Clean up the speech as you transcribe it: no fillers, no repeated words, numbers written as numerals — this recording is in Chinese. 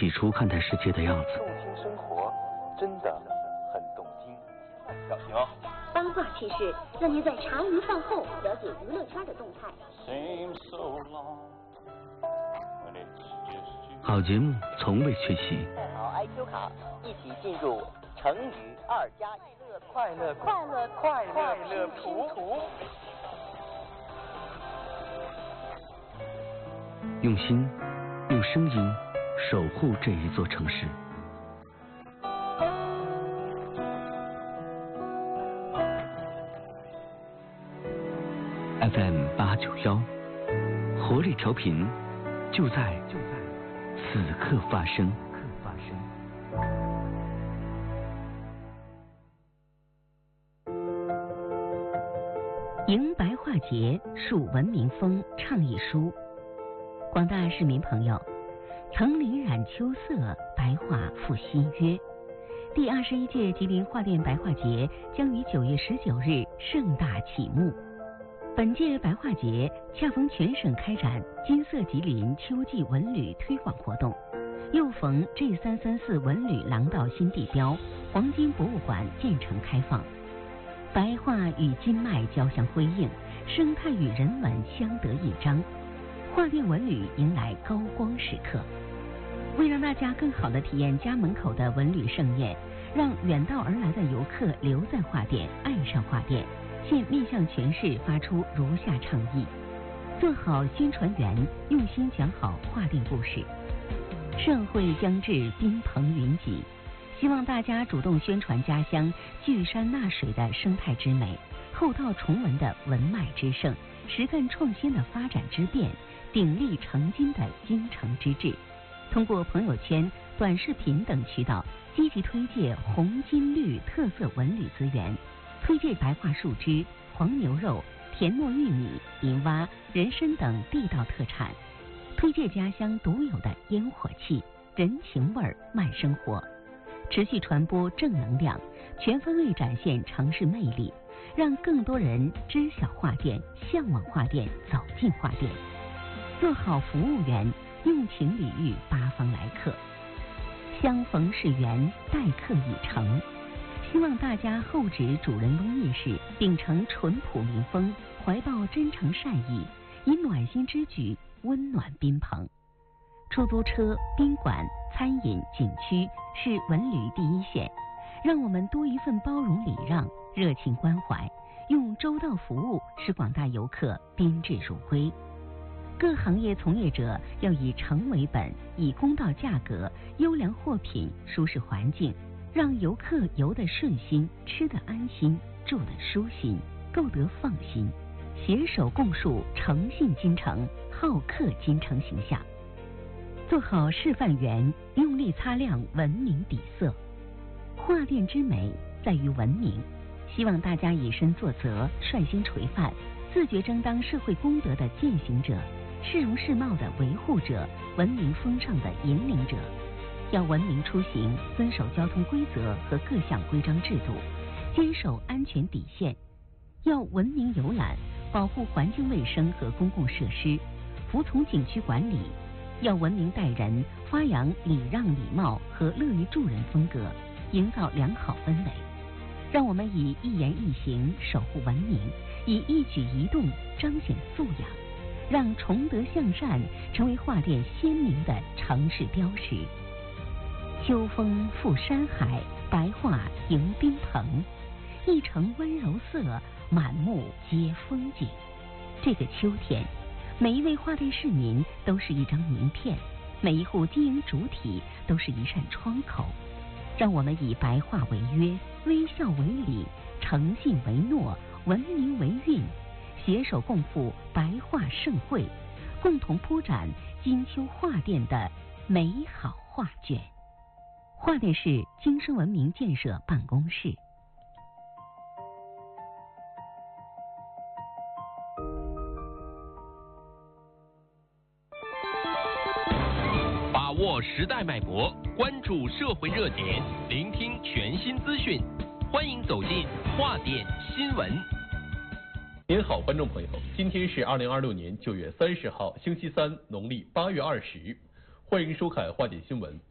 起初看待世界的样子。 动听生活，真的很动听。小心哦！ 八卦趣事，让您在茶余饭后了解娱乐圈的动态。 好节目从未缺席。 带好 IQ 卡，一起进入成语2+1 快乐拼图。 用心，用声音守护这一座城市。FM 891，活力调频，就在此刻发生。 迎白化节，树文明风倡议书。广大市民朋友，层林染秋色，白化复新约。第21届吉林画电白化节将于9月19日盛大启幕。本届白化节恰逢全省开展金色吉林秋季文旅推广活动，又逢 G334 文旅廊道新地标黄金博物馆建成开放，白化与金脉交相辉映，生态与人文相得益彰，画电文旅迎来高光时刻。为让大家更好地体验家门口的文旅盛宴，让远道而来的游客留在画电，爱上画电，现面向全市发出如下倡议：做好宣传员，用心讲好画电故事。社会将至，宾朋云集，希望大家主动宣传家乡聚山纳水的生态之美，厚道崇文的文脉之盛，实干创新的发展之变，鼎力成金的精诚之志。通过朋友圈、短视频等渠道，积极推介红金绿特色文旅资源，推介白化树枝、黄牛肉、田糯玉米、银蛙、人参等地道特产，推介家乡独有的烟火气、人情味、慢生活，持续传播正能量，全方位展现城市魅力，让更多人知晓画电、向往画电、走进画电。做好服务员，用情礼遇八方来客，相逢是缘，待客已成。希望大家厚植主人翁意识，秉承淳朴民风，怀抱真诚善意，以暖心之举温暖宾朋。出租车、宾馆、餐饮、景区是文旅第一线，让我们多一份包容礼让、热情关怀，用周到服务使广大游客宾至如归。各行业从业者要以诚为本，以公道价格、优良货品、舒适环境，让游客游得顺心，吃得安心，住得舒心，购得放心，携手共树诚信金城、好客金城形象。做好示范员，用力擦亮文明底色。画电之美在于文明，希望大家以身作则，率先垂范，自觉争当社会公德的践行者，市容市貌的维护者，文明风尚的引领者。要文明出行，遵守交通规则和各项规章制度，坚守安全底线。要文明游览，保护环境卫生和公共设施，服从景区管理。要文明待人，发扬礼让礼貌和乐于助人风格，营造良好氛围。让我们以一言一行守护文明，以一举一动彰显素养，让崇德向善成为画电鲜明的城市标识。秋风赴山海，白化迎宾朋，一城温柔色，满目皆风景。这个秋天，每一位画电市民都是一张名片，每一户经营主体都是一扇窗口。让我们以白话为约，微笑为礼，诚信为诺，文明为韵，携手共赴白画盛会，共同铺展金秋画电的美好画卷。画电市京深文明建设办公室。 把握时代脉搏，关注社会热点，聆听全新资讯，欢迎走进画电新闻。 您好，观众朋友，今天是2026年9月30号，星期三，农历8月20，欢迎收看画电新闻，